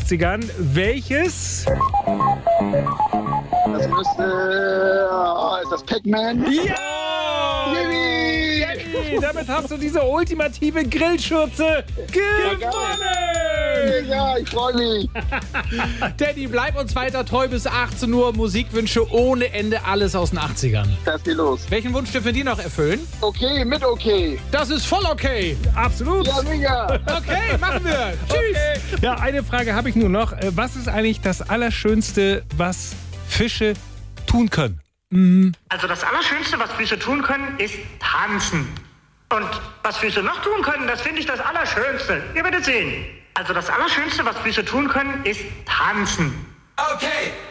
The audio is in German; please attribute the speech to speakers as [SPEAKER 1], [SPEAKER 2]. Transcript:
[SPEAKER 1] 80ern. Welches?
[SPEAKER 2] Das müsste... ist das Pac-Man?
[SPEAKER 1] Ja!
[SPEAKER 2] Yippie!
[SPEAKER 1] Jenny, damit hast du diese ultimative Grillschürze gewonnen!
[SPEAKER 2] Ja, ich freue mich.
[SPEAKER 3] Danny, bleib uns weiter treu bis 18 Uhr. Musikwünsche ohne Ende, alles aus den 80ern.
[SPEAKER 2] Das geht los.
[SPEAKER 3] Welchen Wunsch dürfen wir dir noch erfüllen?
[SPEAKER 2] Okay, mit okay.
[SPEAKER 3] Das ist voll okay.
[SPEAKER 1] Absolut!
[SPEAKER 2] Ja, mega.
[SPEAKER 3] Okay, machen wir. Tschüss.
[SPEAKER 1] Ja, eine Frage habe ich nur noch. Was ist eigentlich das Allerschönste, was Fische tun können?
[SPEAKER 4] Also das Allerschönste, was Füße tun können, ist tanzen. Und was Füße noch tun können, das finde ich das Allerschönste. Ihr werdet sehen. Also das Allerschönste, was Füße tun können, ist tanzen.
[SPEAKER 5] Okay.